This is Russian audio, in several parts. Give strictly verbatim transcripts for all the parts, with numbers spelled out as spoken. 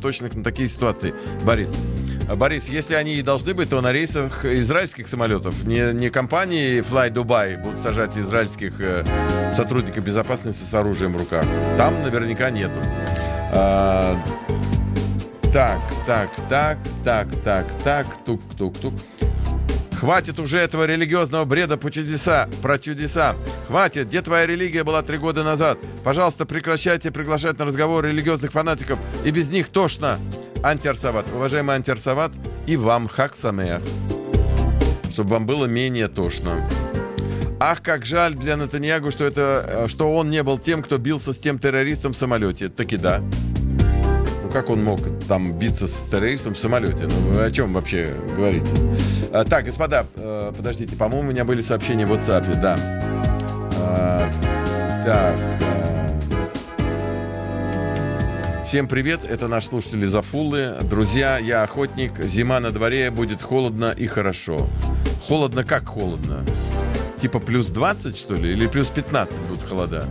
заточенных на такие ситуации. Борис. Борис, если они и должны быть, то на рейсах израильских самолетов. Не, не компании Fly Dubai будут сажать израильских э, сотрудников безопасности с оружием в руках. Там наверняка нету. А, так, так, так, так, так, так, тук-тук-тук. Хватит уже этого религиозного бреда по чудеса, про чудеса. Хватит, где твоя религия была три года назад? Пожалуйста, прекращайте приглашать на разговор религиозных фанатиков. И без них тошно. Антиарсават. Уважаемый Антиарсават, и вам Хаг Самеах. Чтобы вам было менее тошно. Ах, как жаль для Нетаньягу, что, это, что он не был тем, кто бился с тем террористом в самолете. Таки да. Ну как он мог там биться с террористом в самолете? Ну вы о чем вообще говорите? А, так, господа, э, подождите, по-моему, у меня были сообщения в WhatsApp, да. А, так. Всем привет, это наш слушатель из Афулы. Друзья, я охотник, зима на дворе, будет холодно и хорошо. Холодно как холодно? Типа плюс двадцать, что ли? Или плюс пятнадцать будут холода?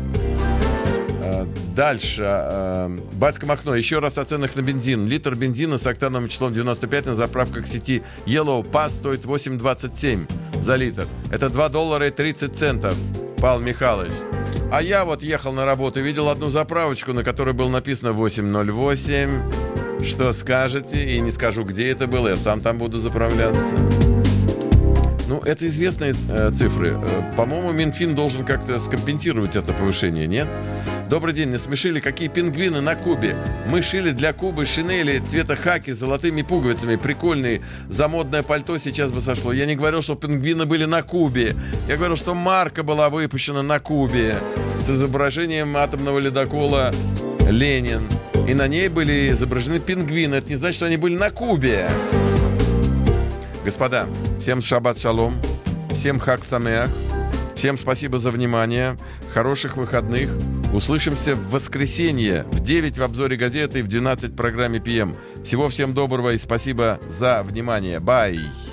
Дальше. Батька Махно. Еще раз о ценах на бензин. Литр бензина с октановым числом девяносто пять на заправках сети Yellow Pass стоит восемь двадцать семь за литр. Это два доллара и тридцать центов. Павел Михайлович. А я вот ехал на работу и видел одну заправочку, на которой было написано восемь ноль восемь. Что скажете? И не скажу, где это было. Я сам там буду заправляться. Ну, это известные э, цифры. Э, по-моему, Минфин должен как-то скомпенсировать это повышение, нет? Добрый день, не смешили, какие пингвины на Кубе? Мы шили для Кубы шинели цвета хаки с золотыми пуговицами. Прикольные. За модное пальто сейчас бы сошло. Я не говорил, что пингвины были на Кубе. Я говорил, что марка была выпущена на Кубе с изображением атомного ледокола «Ленин». И на ней были изображены пингвины. Это не значит, что они были на Кубе. Господа, всем шаббат шалом. Всем хаг самеах. Всем спасибо за внимание. Хороших выходных. Услышимся в воскресенье в девять в обзоре газеты и в двенадцать в программе пи эм. Всего всем доброго и спасибо за внимание. Бай!